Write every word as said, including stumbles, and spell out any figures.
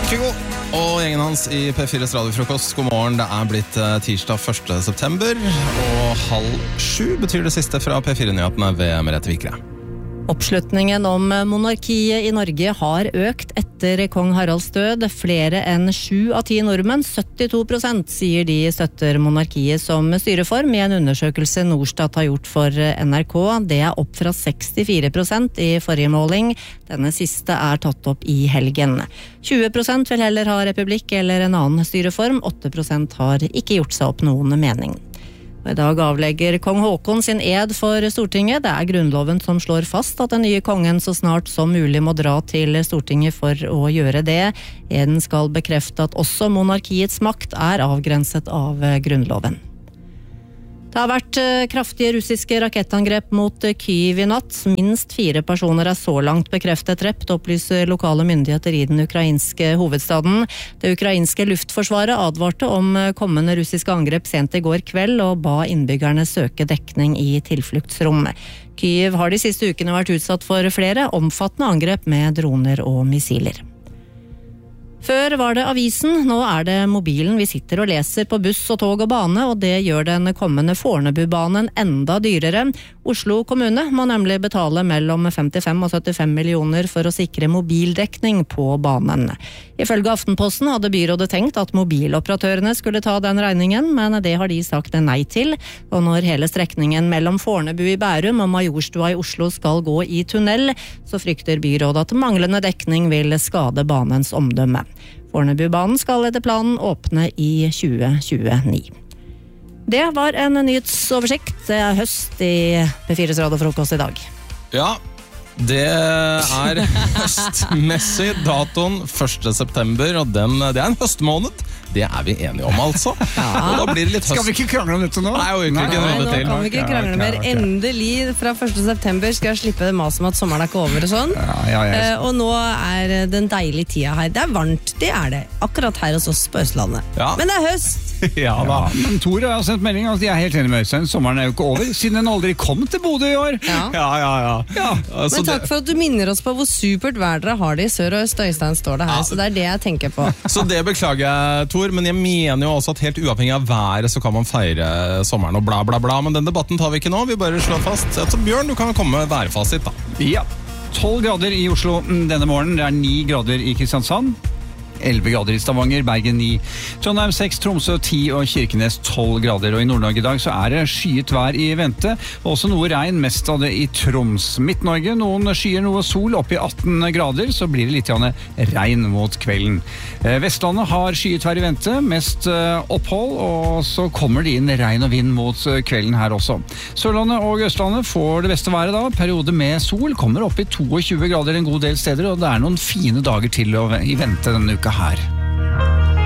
Kygo og gjengen hans i P fires radiofrokost. God morgen, det er blitt tirsdag første september, og halv sju betyr det siste fra P fire-nyhetene ved Merete Vikre. Oppslutningen om monarkiet i Norge har økt etter kong Haralds død. Flere enn sju av ti nordmenn, syttito prosent, sier de støtter monarkiet som styreform i en undersøkelse Norstat har gjort for N R K. Det er opp fra sekstifire prosent i forrige måling. Denne siste er tatt opp i helgen. tjue prosent vil heller ha republikk eller en annen styreform. åtte prosent har ikke gjort seg opp noen mening. I dag avlegger kong Håkon sin ed for Stortinget. Det er grunnloven som slår fast at den nye kongen så snart som mulig må dra til Stortinget for å gjøre det. Eden skal bekrefte at også monarkiets makt er avgrenset av grunnloven. Det har vært kraftige russiske rakettangrep mot Kyiv i natt. Minst fire personer er så langt bekreftet drept, opplyser lokale myndigheter i den ukrainske hovedstaden. Det ukrainske luftforsvaret advarte om kommende russiske angrep sent i går kveld og ba innbyggerne søke dekning i tilfluktsrom. Kyiv har de siste ukene vært utsatt for flere omfattende angrep med droner og missiler. Før var det avisen, nå er det mobilen. Vi sitter og leser på buss og tog og bane, og det gjør den kommende Fornebubanen enda dyrere. Oslo kommune må nemlig betale mellom femtifem og syttifem millioner for å sikre mobildekning på banen. Ifølge Aftenposten hadde byrådet tenkt at mobiloperatørene skulle ta den regningen, men det har de sagt nei til. Og når hele strekningen mellom Fornebu i Bærum og Majorstua i Oslo skal gå i tunnel, så frykter byrådet at manglende dekning vil skade banens omdømme. Fornebubanen skal etter planen åpne i tjue tjueni. Det var en nyhetsoversikt. Det er høst i P fires radiofrokost i dag. Ja, det er høstmessig datoen første september, og den, det er en høstmåned. Det er vi enige om, altså. Ja. Og da blir det litt høst. Skal vi ikke krangle om dette nå? Nei, jo, Nei, ikke nå til. kan vi ikke krangle mer. Endelig, fra første september skal jeg slippe det mas om at sommeren er ikke over og sånn. Ja, ja, ja. Uh, og nå er den deilige tida her. Det er varmt, det er det. Akkurat her hos oss på Østlandet. Ja. Men det er høst. Ja da. Ja, men Tore har sendt melding at de er helt enige med Øystein. Sommeren er jo ikke over, siden den aldri kom til Bodø i år. Ja, ja, ja. ja. ja. Men takk for at du minner oss på hvor supert vær dere har det i sør og øst. Øystein står det her, ja. Så det er det jeg tenker på. Så det beklager jeg, Tor, men jeg mener jo også at helt uavhengig av været så kan man feire sommeren og bla bla bla, men den debatten tar vi ikke nå, vi bare slår fast. Så Bjørn, du kan komme med værfasit da. Ja, tolv grader i Oslo denne morgenen, det er ni grader i Kristiansand. elleve grader i Stavanger, Bergen ni, Trondheim seks, Tromsø ti og Kirkenes tolv grader. Og i Nord-Norge i dag så er det skyet vær i vente, og også noe regn, mest av det i Troms. Midt-Norge, noen skyer, noe sol, opp i atten grader, så blir det litt regn mot kvelden. Vestlandet har skyet vær i vente, mest opphold, og så kommer det inn regn og vind mot kvelden her også. Sørlandet og Østlandet får det beste været da, periode med sol, kommer opp i tjueto grader en god del steder, og det er noen fine dager til å i vente denne uka her.